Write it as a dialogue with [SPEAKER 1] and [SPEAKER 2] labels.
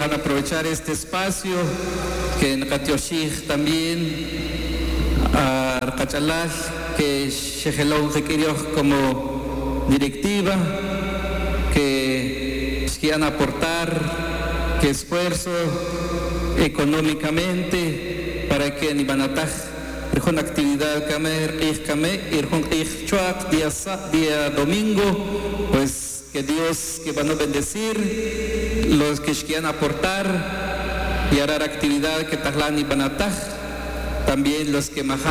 [SPEAKER 1] van a aprovechar este espacio que en Katioshich también a Kachalal que Shejelon requirió como directiva que quieran aportar que esfuerzo económicamente para que en Ibanataj una actividad día domingo, pues que Dios que van a bendecir los que quieran aportar y hará actividad que Tajlani Banataj, también los que